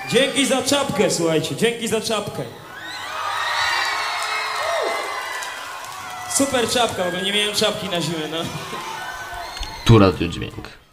Dzięki za czapkę, słuchajcie, dzięki za czapkę. Super czapka, w ogóle nie miałem czapki na zimę, no. Tu Radio Dźwięk.